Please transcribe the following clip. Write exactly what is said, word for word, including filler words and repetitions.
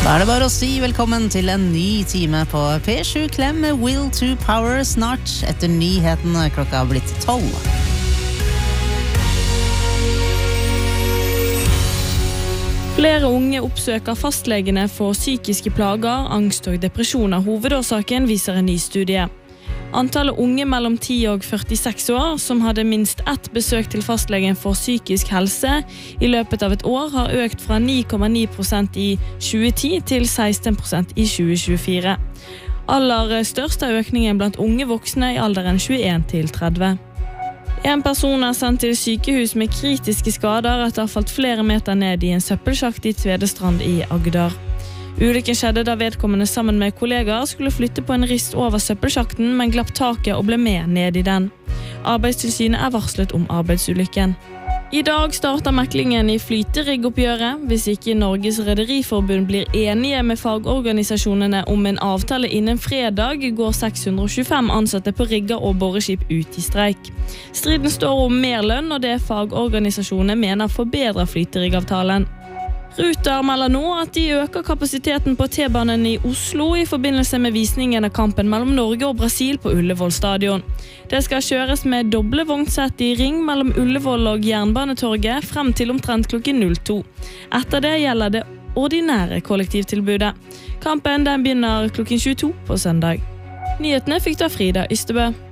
Da er det bare å si velkommen til en ny time på P sju Klem med Will to Power snart etter nyheten klokka har blitt tolv. Flere unge oppsøker fastlegene for psykiske plager, angst og depresjon av hovedårsaken, viser en ny studie. Antallet unge mellom ti og førtiseks år som hadde minst ett besøk til fastlegen for psykisk helse i løpet av et år har økt fra ni komma ni prosent i tjue ti til seksten prosent i tjue tjuefire. Aller størst er økningen blant unge voksne i alderen tjueen til tretti. En person er sendt til sykehus med kritiske skader etter å ha falt flere meter ned i en søppelsjakt i Tvedestrand i Agder. Ulykken skjedde da vedkommende sammen med kollegaer skulle flytte på en rist over søppelsjakten, men glapp taket og ble med ned i den. Arbeidstilsynet er varslet om arbeidsulykken. I dag starter meklingen i flyteriggoppgjøret. Hvis ikke Norges Rederiforbund blir enige med fagorganisasjonene om en avtale innen fredag, går seks hundre og tjuefem ansatte på rigger og boreskip ut i streik. Striden står om mer lønn, og det fagorganisasjonene mener forbedrer flyteriggavtalen. Ruter melder nå at de øker kapasiteten på T-banen i Oslo i forbindelse med visningen av kampen mellom Norge og Brasil på Ullevål stadion. Det skal kjøres med doble vognsett i ring mellom Ullevål og Jernbanetorget frem til omtrent klokken null to. Etter det gjelder det ordinære kollektivtilbudet. Kampen den begynner klokken tjueto på søndag. Nyhetene fikk da Frida Ystebø.